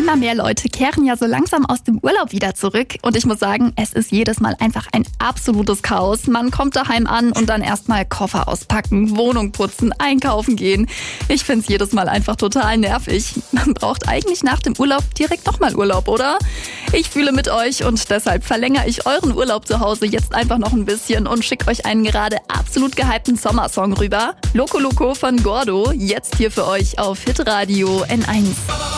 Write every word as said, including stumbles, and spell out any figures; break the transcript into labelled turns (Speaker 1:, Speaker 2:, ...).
Speaker 1: Immer mehr Leute kehren ja so langsam aus dem Urlaub wieder zurück. Und ich muss sagen, es ist jedes Mal einfach ein absolutes Chaos. Man kommt daheim an und dann erstmal Koffer auspacken, Wohnung putzen, einkaufen gehen. Ich find's jedes Mal einfach total nervig. Man braucht eigentlich nach dem Urlaub direkt nochmal Urlaub, oder? Ich fühle mit euch und deshalb verlängere ich euren Urlaub zu Hause jetzt einfach noch ein bisschen und schicke euch einen gerade absolut gehypten Sommersong rüber. Loco Loco von Gordo, jetzt hier für euch auf Hitradio N eins.